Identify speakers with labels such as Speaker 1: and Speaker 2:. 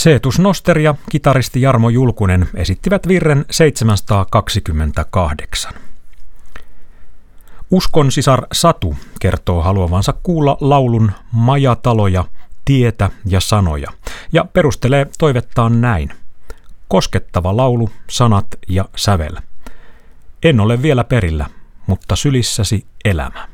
Speaker 1: Cetus Noster ja kitaristi Jarmo Julkunen esittivät virren 728. Uskon sisar Satu kertoo haluavansa kuulla laulun majataloja, tietä ja sanoja ja perustelee toivettaan näin. Koskettava laulu, sanat ja sävel. En ole vielä perillä, mutta sylissäsi elämä.